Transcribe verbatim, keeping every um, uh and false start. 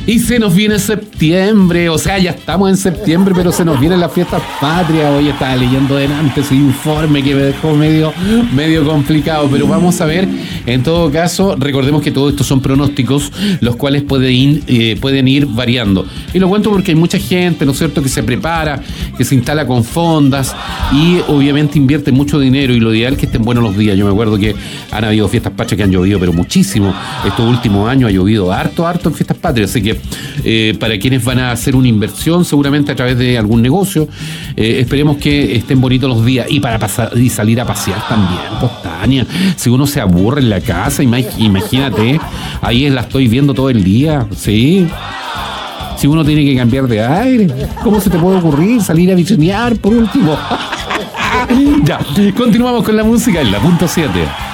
Y se nos viene septiembre, o sea, ya estamos en septiembre, pero se nos vienen las fiestas patrias. Hoy estaba leyendo delante ese informe que me dejó medio, medio complicado, pero vamos a ver. En todo caso, recordemos que todo esto son pronósticos, los cuales pueden ir, eh, pueden ir variando. Y lo cuento porque hay mucha gente, ¿no es cierto?, que se prepara, que se instala con fondas y obviamente invierte mucho dinero, y lo ideal es que estén buenos los días. Yo me acuerdo que han habido fiestas patrias que han llovido, pero muchísimo. Estos últimos años ha llovido harto, harto en fiestas patrias, así que Eh, para quienes van a hacer una inversión seguramente a través de algún negocio, eh, esperemos que estén bonitos los días, y para pasar y salir a pasear también, pues, Tania, si uno se aburre en la casa, imagínate, ahí la estoy viendo todo el día, sí, si uno tiene que cambiar de aire, ¿cómo se te puede ocurrir salir a vitrinear por último? Ya, continuamos con la música en la punto siete.